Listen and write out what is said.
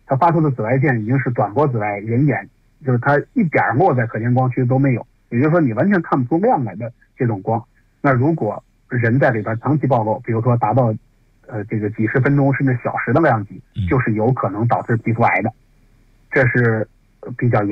它发出的紫外线已经是短波紫外，人眼就是它一点落在可见光区都没有，也就是说你完全看不出亮来的这种光。那如果人在里边长期暴露，比如说达到这个几十分钟甚至小时的量级，就是有可能导致皮肤癌的，这是比较严